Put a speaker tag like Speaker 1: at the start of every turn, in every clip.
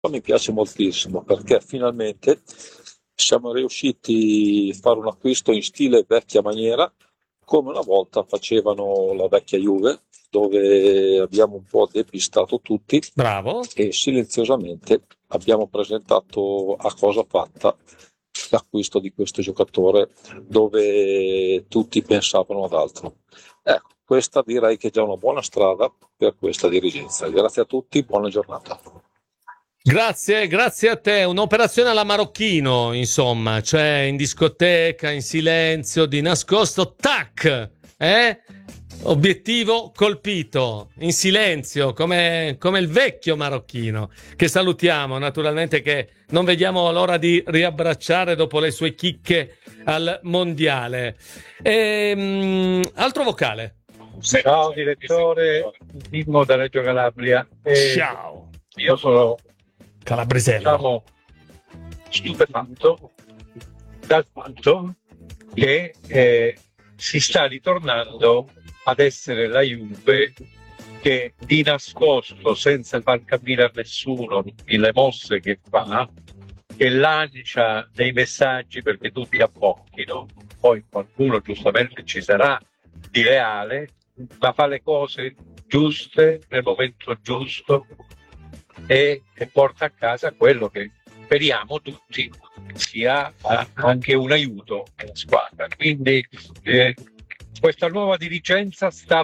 Speaker 1: Mi piace moltissimo perché finalmente siamo riusciti a fare un acquisto in stile vecchia maniera, come una volta facevano la vecchia Juve, dove abbiamo un po' depistato tutti
Speaker 2: Bravo.
Speaker 1: e silenziosamente abbiamo presentato a cosa fatta l'acquisto di questo giocatore, dove tutti pensavano ad altro. Ecco, questa direi che è già una buona strada per questa dirigenza. Grazie a tutti, buona giornata.
Speaker 2: Grazie, grazie a te. Un'operazione alla Marocchino, insomma, cioè in discoteca, in silenzio, di nascosto, tac! Obiettivo colpito, in silenzio, come il vecchio marocchino, che salutiamo naturalmente, che non vediamo l'ora di riabbracciare dopo le sue chicche al mondiale. Altro vocale.
Speaker 3: Ciao direttore, Mimmo da Reggio Calabria.
Speaker 2: Ciao.
Speaker 3: Io sono,
Speaker 2: Calabrisello.
Speaker 3: diciamo, stupefatto dal fatto che si sta ritornando ad essere la Juve che di nascosto, senza far capire a nessuno le mosse che fa, che lancia dei messaggi perché tutti abbocchino, poi qualcuno giustamente ci sarà di leale, ma fa le cose giuste nel momento giusto e porta a casa quello che speriamo tutti sia anche un aiuto alla squadra. Quindi questa nuova dirigenza sta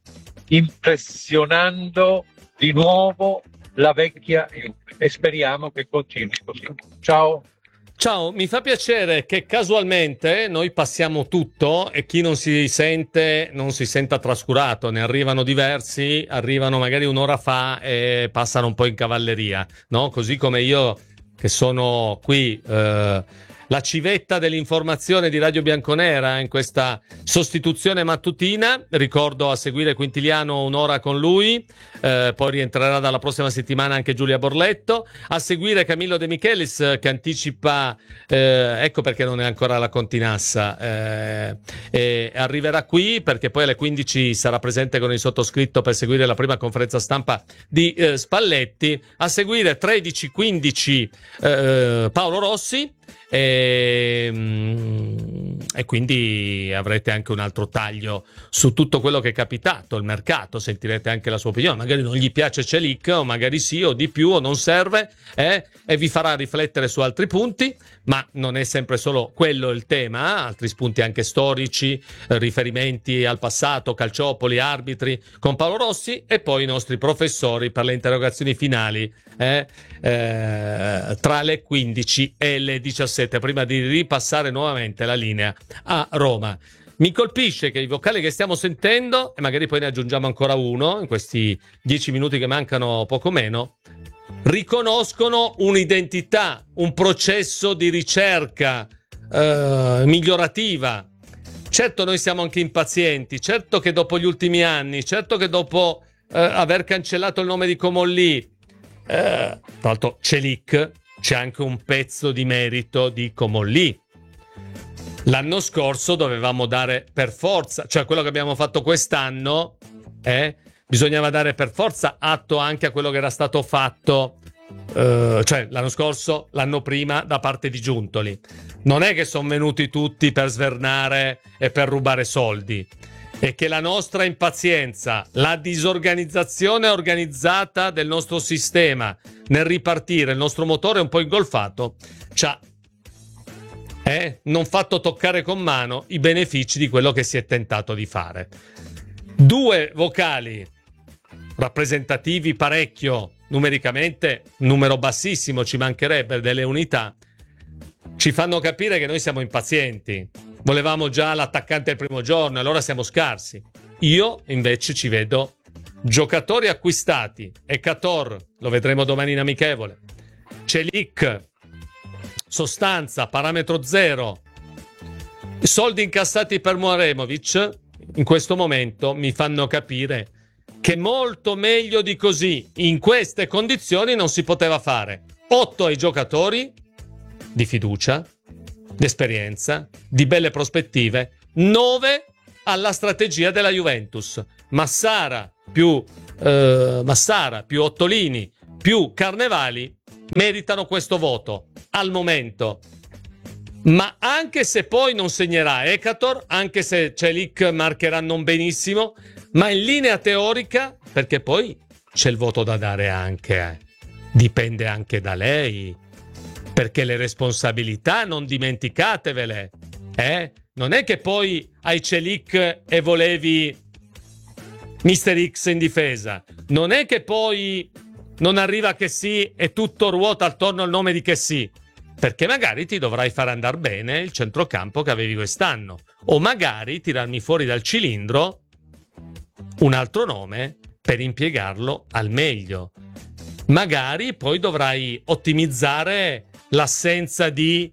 Speaker 3: impressionando di nuovo la vecchia Juve e speriamo che continui così. Ciao.
Speaker 2: Ciao, mi fa piacere che casualmente noi passiamo tutto e chi non si sente non si senta trascurato. Ne arrivano diversi, arrivano magari un'ora fa e passano un po' in cavalleria, no? Così come io che sono qui, la civetta dell'informazione di Radio Bianconera in questa sostituzione mattutina. Ricordo a seguire Quintiliano un'ora con lui, poi rientrerà dalla prossima settimana anche Giulia Borletto, a seguire Camillo De Michelis che anticipa, ecco perché non è ancora la Continassa, e arriverà qui perché poi alle 15 sarà presente con il sottoscritto per seguire la prima conferenza stampa di Spalletti, a seguire 13-15 Paolo Rossi, e quindi avrete anche un altro taglio su tutto quello che è capitato, il mercato, sentirete anche la sua opinione, magari non gli piace Celic o magari sì o di più o non serve, e vi farà riflettere su altri punti, ma non è sempre solo quello il tema, altri spunti anche storici, riferimenti al passato, calciopoli, arbitri con Paolo Rossi e poi i nostri professori per le interrogazioni finali tra le 15 e le 17, prima di ripassare nuovamente la linea a Roma. Mi colpisce che i vocali che stiamo sentendo, e magari poi ne aggiungiamo ancora uno in questi 10 minuti che mancano, poco meno, riconoscono un'identità, un processo di ricerca migliorativa. Certo noi siamo anche impazienti, certo che dopo gli ultimi anni, certo che dopo aver cancellato il nome di Comolli, tra l'altro Celic, c'è anche un pezzo di merito di Comolli. L'anno scorso dovevamo dare per forza, cioè quello che abbiamo fatto quest'anno, bisognava dare per forza atto anche a quello che era stato fatto, cioè l'anno scorso, l'anno prima da parte di Giuntoli. Non è che sono venuti tutti per svernare e per rubare soldi. E che la nostra impazienza, la disorganizzazione organizzata del nostro sistema nel ripartire, il nostro motore un po' ingolfato, ci ha non fatto toccare con mano i benefici di quello che si è tentato di fare. Due vocali rappresentativi parecchio, numericamente, numero bassissimo, ci mancherebbe delle unità, ci fanno capire che noi siamo impazienti. Volevamo già l'attaccante il primo giorno, allora siamo scarsi. Io invece ci vedo giocatori acquistati. Ekator, lo vedremo domani in amichevole. Celic, sostanza, parametro zero. Soldi incassati per Muaremovic, in questo momento mi fanno capire che molto meglio di così, in queste condizioni, non si poteva fare. 8 ai giocatori di fiducia, d'esperienza, di belle prospettive, 9 alla strategia della Juventus. Massara più Ottolini più Carnevali meritano questo voto al momento. Ma anche se poi non segnerà Ekator, anche se Celik marcherà non benissimo, ma in linea teorica, perché poi c'è il voto da dare anche, dipende anche da lei, perché le responsabilità non dimenticatevele, non è che poi hai Celik e volevi Mister X in difesa, non è che poi non arriva che sì e tutto ruota attorno al nome di che sì, perché magari ti dovrai far andare bene il centrocampo che avevi quest'anno, o magari tirarmi fuori dal cilindro un altro nome per impiegarlo al meglio. Magari poi dovrai ottimizzare l'assenza di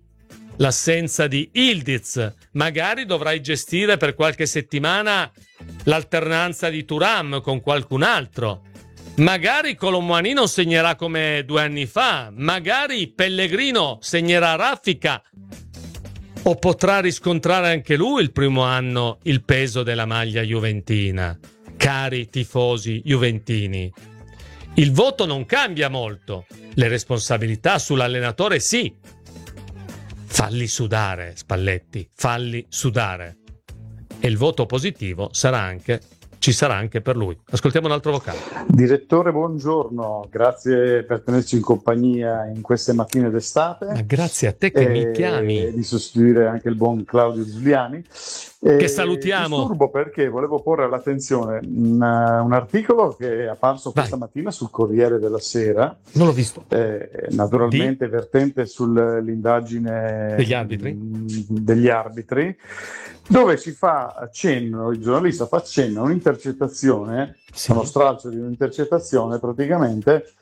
Speaker 2: Ildiz, magari dovrai gestire per qualche settimana l'alternanza di Thuram con qualcun altro. Magari Colomwani non segnerà come 2 anni fa, magari Pellegrino segnerà raffica, o potrà riscontrare anche lui il primo anno il peso della maglia juventina. Cari tifosi juventini, il voto non cambia molto, le responsabilità sull'allenatore sì. Falli sudare, Spalletti, falli sudare. E il voto positivo ci sarà anche per lui. Ascoltiamo un altro vocale.
Speaker 4: Direttore, buongiorno, grazie per tenerci in compagnia in queste mattine d'estate.
Speaker 2: Ma grazie a te che mi chiami.
Speaker 4: Di sostituire anche il buon Claudio Giuliani.
Speaker 2: Che salutiamo.
Speaker 4: Disturbo perché volevo porre all'attenzione un articolo che è apparso questa mattina sul Corriere della Sera.
Speaker 2: Non l'ho visto.
Speaker 4: Naturalmente vertente sull'indagine degli arbitri, dove si fa accenno, il giornalista fa accenno a un'intercettazione, uno stralcio di un'intercettazione praticamente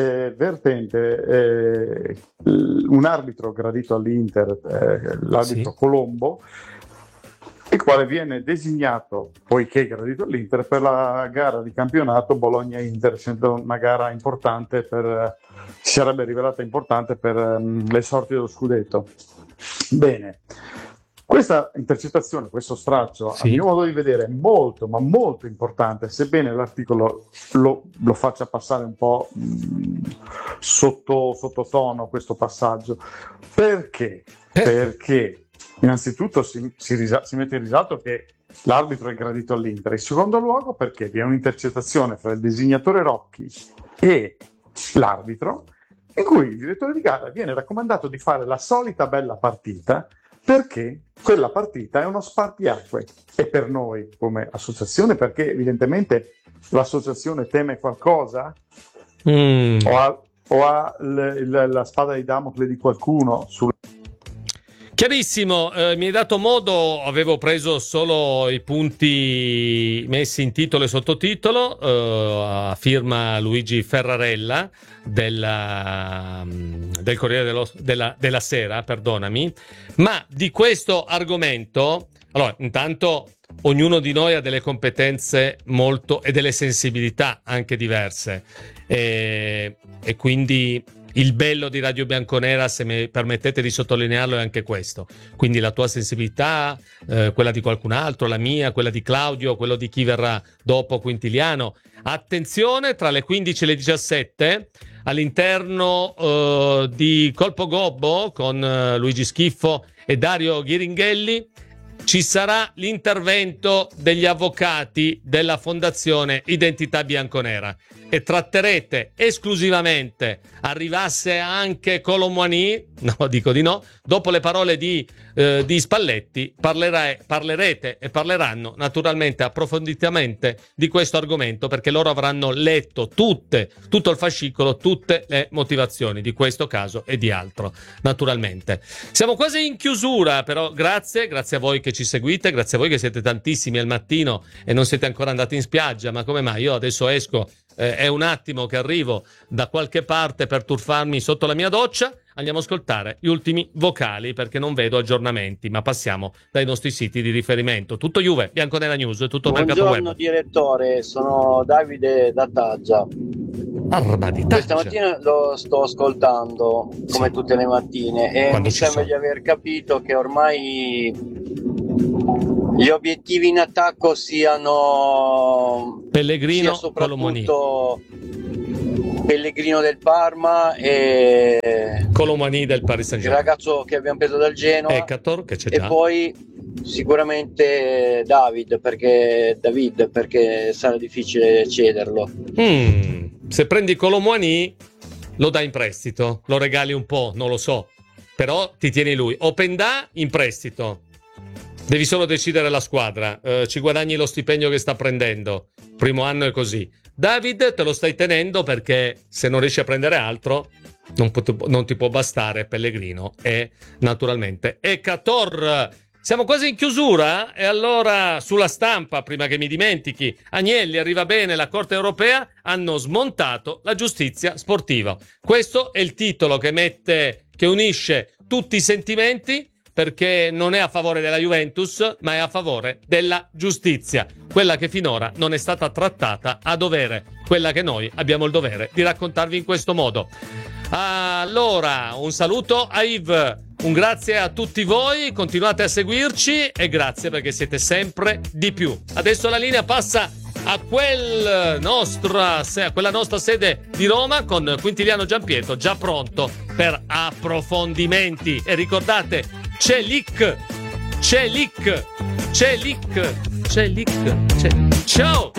Speaker 4: vertente un arbitro gradito all'Inter, l'arbitro Colombo, il quale viene designato, poiché gradito all'Inter, per la gara di campionato Bologna-Inter, essendo una gara importante si sarebbe rivelata importante per le sorti dello scudetto. Bene. Questa intercettazione, questo straccio, a mio modo di vedere, è molto, ma molto importante, sebbene l'articolo lo faccia passare un po' sottotono questo passaggio. Perché? Perché innanzitutto si mette in risalto che l'arbitro è gradito all'Inter. In secondo luogo perché vi è un'intercettazione fra il designatore Rocchi e l'arbitro, in cui il direttore di gara viene raccomandato di fare la solita bella partita, perché quella partita è uno spartiacque, e per noi come associazione, perché evidentemente l'associazione teme qualcosa o ha la spada di Damocle di qualcuno sul...
Speaker 2: Chiarissimo, mi hai dato modo, avevo preso solo i punti messi in titolo e sottotitolo, a firma Luigi Ferrarella del Corriere della Sera, perdonami, ma di questo argomento, allora intanto ognuno di noi ha delle competenze molto e delle sensibilità anche diverse, e quindi il bello di Radio Bianconera, se mi permettete di sottolinearlo, è anche questo. Quindi la tua sensibilità, quella di qualcun altro, la mia, quella di Claudio, quello di chi verrà dopo, Quintiliano. Attenzione, tra le 15 e le 17, all'interno di Colpo Gobbo, con Luigi Schiffo e Dario Ghiringhelli, ci sarà l'intervento degli avvocati della Fondazione Identità Bianconera e tratterete esclusivamente, arrivasse anche Colomwani, no, dico di no, dopo le parole di Spalletti, parlerete e parleranno naturalmente approfonditamente di questo argomento, perché loro avranno letto tutto il fascicolo, tutte le motivazioni di questo caso e di altro, naturalmente. Siamo quasi in chiusura, però grazie a voi che ci seguite, grazie a voi che siete tantissimi al mattino e non siete ancora andati in spiaggia. Ma come mai? Io adesso esco, è un attimo che arrivo da qualche parte per tuffarmi sotto la mia doccia. Andiamo ad ascoltare gli ultimi vocali, perché non vedo aggiornamenti, ma passiamo dai nostri siti di riferimento. Tutto Juve, Bianconera News, tutto Mercato Web.
Speaker 5: Buongiorno direttore, sono Davide da Taggia. Questa mattina lo sto ascoltando come tutte le mattine e mi sembra di aver capito che ormai gli obiettivi in attacco siano
Speaker 2: Pellegrino,
Speaker 5: soprattutto Pellegrino del Parma e
Speaker 2: Colomani del Paris
Speaker 5: il
Speaker 2: Saint-Germain,
Speaker 5: ragazzo che abbiamo preso dal Genoa,
Speaker 2: Ekator, che c'è
Speaker 5: e
Speaker 2: già.
Speaker 5: poi sicuramente David perché sarà difficile cederlo.
Speaker 2: Se prendi Colomani lo dai in prestito, lo regali un po', non lo so, però ti tieni lui. Openda in prestito, devi solo decidere la squadra, ci guadagni lo stipendio che sta prendendo, primo anno è così. David te lo stai tenendo perché se non riesci a prendere altro non ti può bastare Pellegrino e naturalmente Ekator. Siamo quasi in chiusura e allora sulla Stampa, prima che mi dimentichi, Agnelli arriva bene, la Corte Europea hanno smontato la giustizia sportiva. Questo è il titolo che unisce tutti i sentimenti, perché non è a favore della Juventus, ma è a favore della giustizia, quella che finora non è stata trattata a dovere, quella che noi abbiamo il dovere di raccontarvi in questo modo. Allora, un saluto a Yves, un grazie a tutti voi, continuate a seguirci e grazie perché siete sempre di più. Adesso la linea passa a quella nostra sede di Roma con Quintiliano Giampietro già pronto per approfondimenti. E ricordate, c'è Lick. Ciao!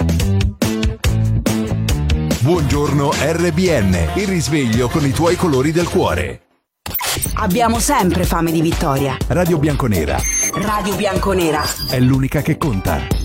Speaker 6: Buongiorno RBN, il risveglio con i tuoi colori del cuore.
Speaker 7: Abbiamo sempre fame di vittoria.
Speaker 6: Radio Bianconera.
Speaker 7: Radio Bianconera.
Speaker 6: È l'unica che conta.